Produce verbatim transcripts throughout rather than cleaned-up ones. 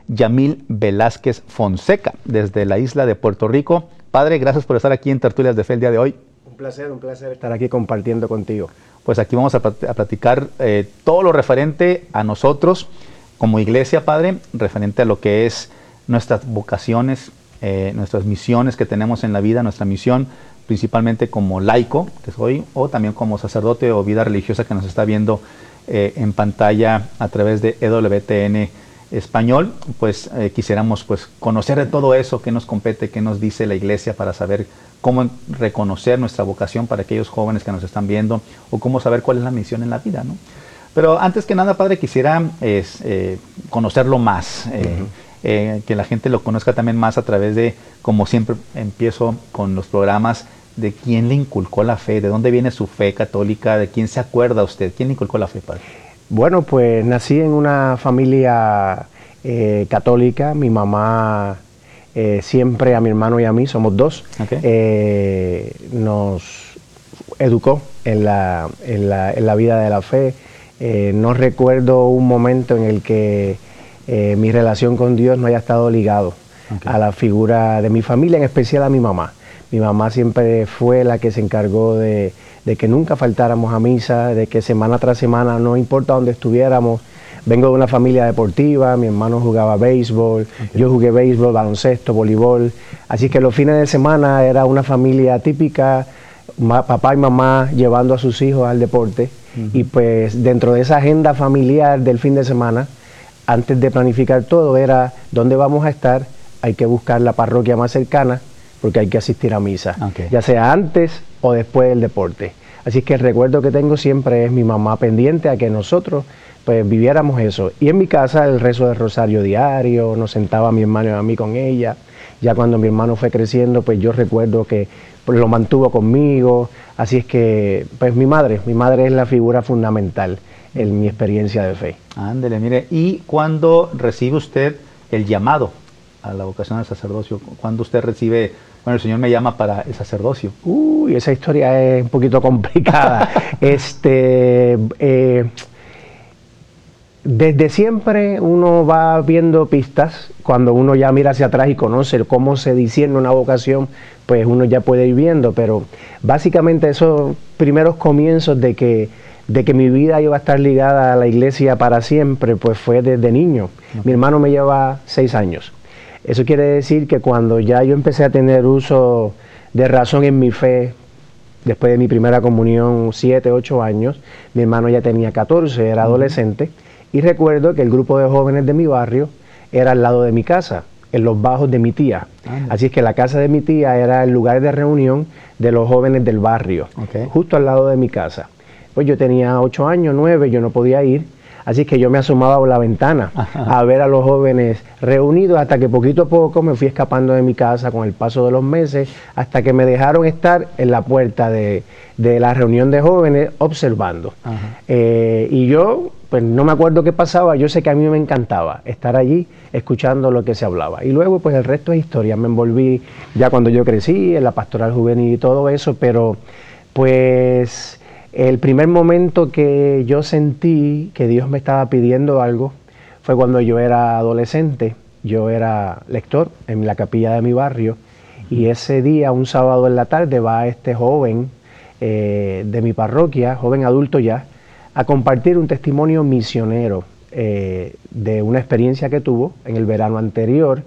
Yamil Velázquez Fonseca, desde la isla de Puerto Rico. Padre, gracias por estar aquí en Tertulias de Fe el día de hoy. Un placer, un placer estar aquí compartiendo contigo. Pues aquí vamos a, a platicar eh, todo lo referente a nosotros como iglesia, Padre, referente a lo que es nuestras vocaciones, eh, nuestras misiones que tenemos en la vida, nuestra misión principalmente como laico, que soy, o también como sacerdote o vida religiosa que nos está viendo eh, en pantalla a través de E W T N Español. Pues eh, quisiéramos pues conocer de todo eso, qué nos compete, qué nos dice la iglesia para saber cómo reconocer nuestra vocación para aquellos jóvenes que nos están viendo, o cómo saber cuál es la misión en la vida, ¿no? Pero antes que nada, Padre, quisiera es, eh, conocerlo más, eh, uh-huh. eh, que la gente lo conozca también más a través de, como siempre empiezo con los programas, de quién le inculcó la fe, de dónde viene su fe católica, de quién se acuerda usted, quién le inculcó la fe, Padre. Bueno, pues nací en una familia eh, católica. Mi mamá eh, siempre, a mi hermano y a mí, somos dos, okay. eh, nos educó en la, en, la, en la vida de la fe. Eh, no recuerdo un momento en el que eh, mi relación con Dios no haya estado ligado okay. a la figura de mi familia, en especial a mi mamá. Mi mamá siempre fue la que se encargó de, de que nunca faltáramos a misa, de que semana tras semana, no importa dónde estuviéramos. Vengo de una familia deportiva, mi hermano jugaba béisbol, okay. yo jugué béisbol, baloncesto, voleibol. Así que los fines de semana era una familia típica, ma, papá y mamá llevando a sus hijos al deporte. Uh-huh. Y pues dentro de esa agenda familiar del fin de semana, antes de planificar todo, era dónde vamos a estar, hay que buscar la parroquia más cercana, porque hay que asistir a misa, okay. ya sea antes o después del deporte. Así que el recuerdo que tengo siempre es mi mamá pendiente a que nosotros pues viviéramos eso. Y en mi casa el rezo del rosario diario, nos sentaba mi hermano y a mí con ella. Ya cuando mi hermano fue creciendo, pues yo recuerdo que pues, lo mantuvo conmigo. Así es que, pues mi madre, mi madre es la figura fundamental en mi experiencia de fe. Ándele, mire, ¿y cuándo recibe usted el llamado a la vocación al sacerdocio? ¿Cuándo usted recibe, bueno, el Señor me llama para el sacerdocio? Uy, esa historia es un poquito complicada. este, eh, desde siempre uno va viendo pistas. Cuando uno ya mira hacia atrás y conoce cómo se discierne una vocación, pues uno ya puede ir viendo. Pero básicamente esos primeros comienzos de que, de que mi vida iba a estar ligada a la iglesia para siempre, pues fue desde niño. Okay. Mi hermano me lleva seis años. Eso quiere decir que cuando ya yo empecé a tener uso de razón en mi fe, después de mi primera comunión, siete, ocho años, mi hermano ya tenía catorce, era adolescente, y recuerdo que el grupo de jóvenes de mi barrio era al lado de mi casa, en los bajos de mi tía. Ah, Así es que la casa de mi tía era el lugar de reunión de los jóvenes del barrio, okay. justo al lado de mi casa. Pues yo tenía ocho años, nueve, yo no podía ir. Así que yo me asomaba por la ventana Ajá. a ver a los jóvenes reunidos, hasta que poquito a poco me fui escapando de mi casa con el paso de los meses, hasta que me dejaron estar en la puerta de, de la reunión de jóvenes observando. Eh, y yo, pues no me acuerdo qué pasaba, yo sé que a mí me encantaba estar allí escuchando lo que se hablaba. Y luego pues el resto es historia, me envolví ya cuando yo crecí, en la pastoral juvenil y todo eso, pero pues... El primer momento que yo sentí que Dios me estaba pidiendo algo fue cuando yo era adolescente. Yo era lector en la capilla de mi barrio y ese día, un sábado en la tarde, va este joven eh, de mi parroquia, joven adulto ya, a compartir un testimonio misionero eh, de una experiencia que tuvo en el verano anterior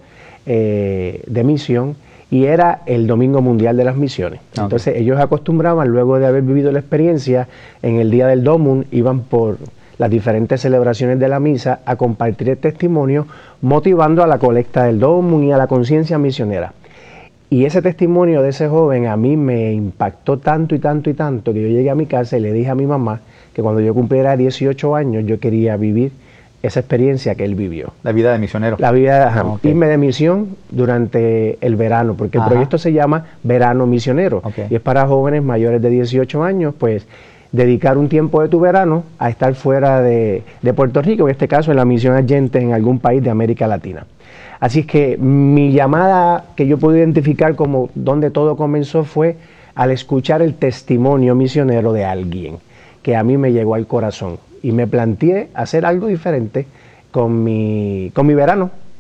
eh, de misión. Y era el Domingo Mundial de las Misiones. Okay. Entonces ellos acostumbraban, luego de haber vivido la experiencia, en el día del Domum, iban por las diferentes celebraciones de la misa a compartir el testimonio, motivando a la colecta del Domum y a la conciencia misionera. Y ese testimonio de ese joven a mí me impactó tanto y tanto y tanto, que yo llegué a mi casa y le dije a mi mamá que cuando yo cumpliera dieciocho años yo quería vivir esa experiencia que él vivió. La vida de misionero. La vida, ajá, oh, okay. irme de misión durante el verano, porque el ajá. proyecto se llama Verano Misionero, okay. y es para jóvenes mayores de dieciocho años, pues dedicar un tiempo de tu verano a estar fuera de, de Puerto Rico, en este caso en la misión Allentes en algún país de América Latina. Así es que mi llamada que yo pude identificar como donde todo comenzó fue al escuchar el testimonio misionero de alguien que a mí me llegó al corazón. Y me planteé hacer algo diferente con mi, con mi verano.